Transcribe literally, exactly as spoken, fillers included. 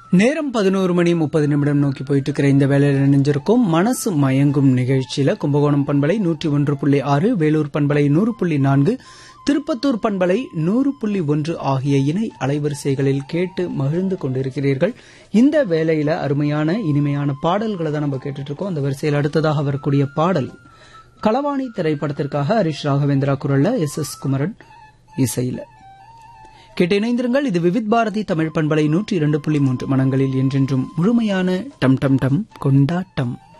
நேரம் பதினோரு மணி முப்பது நிமிடம் நோக்கி போயிட்டு இருக்கிற இந்த வேலையில் நினைஞ்சிருக்கும் மனசு மயங்கும் நிகழ்ச்சியில கும்பகோணம் பண்பலை நூற்றி ஒன்று புள்ளி ஆறு, வேலூர் பண்பலை நூறு புள்ளி நான்கு, திருப்பத்தூர் பண்பலை நூறு புள்ளி ஒன்று ஆகிய இணை அலைவரிசைகளில் கேட்டு மகிழ்ந்து கொண்டிருக்கிறீர்கள். இந்த வேலையில அருமையான இனிமையான பாடல்களை தான் நம்ம கேட்டுட்டு இருக்கோம். அந்த வரிசையில் அடுத்ததாக வரக்கூடிய பாடல் களவாணி திரைப்படத்திற்காக ஹரிஷ் ராகவேந்திரா குரல்ல, எஸ் எஸ் குமரன் இசையில கேட்டு இணைந்திருங்கள். இது விவித் பாரதி தமிழ் பண்பலை நூற்றி இரண்டு புள்ளி மூன்று, மனங்களில் என்றென்றும் முழுமையான டம் டம் டம் கொண்டாட்டம்.